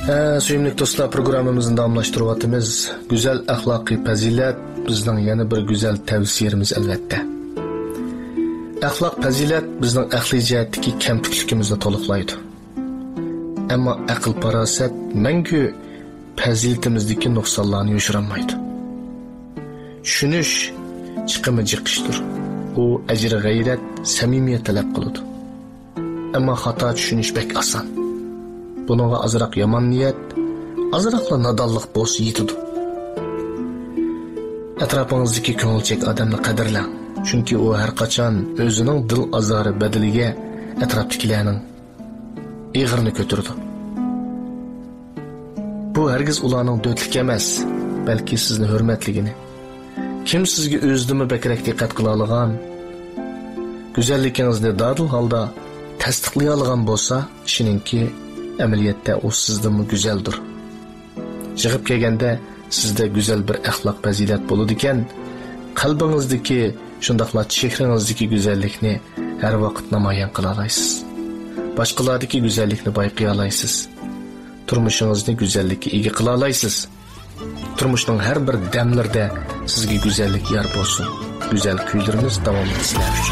Suyumlik dostlar, programımızın davamlaştırıvatımız güzel ahlaki fazilet bizning yana bir güzel tavsiyemiz albatta. Ahlak fazilet bizning aqliy jihatdagi kamtikligimizni to'liqlaydi. Ammo aql farosat mangu fazilatimizdagi nuqsonlarni yo'shirolmaydi. Tushunish chiqimi jiqishdir. U ajr g'ayrat, samimiyat talab qiladi. Ammo xato tushunish bek oson. Bununla azraq yomon niyat, azraqla nadonlik bo'lsa yetadi. Atrofing'izdagi ko'ngilchak odamni qadrlang, chunki u har qachon o'zining dil azori badaliga atrofdagilarning ig'irini ko'taradi. Bu hargiz ularning do'stlik emas, balki sizni hurmatligini. Kim sizga o'zidimi bakrak diqqat qila olgan, go'zalligingizni dadil holda tasdiqlay olgan bo'lsa, ishiningki amaliyotda u sizdan go'zaldir. Yig'ib kelganda sizda go'zal bir axloq fazilat bo'ladi ekan, qalbingizdagi shundaqla chehrangizdagi go'zallikni har vaqt namoyon qila olasiz. Boshqalardagi go'zallikni bayqay olasiz. Turmushingizni go'zallikka ega qila olasiz. Turmushning har bir damlarida sizga go'zallik yor bo'lsin. Go'zal kuylarimiz davom etsin.